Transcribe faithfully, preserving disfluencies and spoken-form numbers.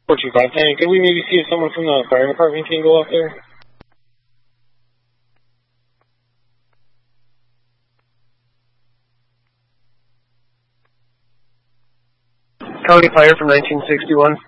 four two five, Tanny, could we maybe see if someone from the fire department can go up there? County Fire from nineteen sixty-one.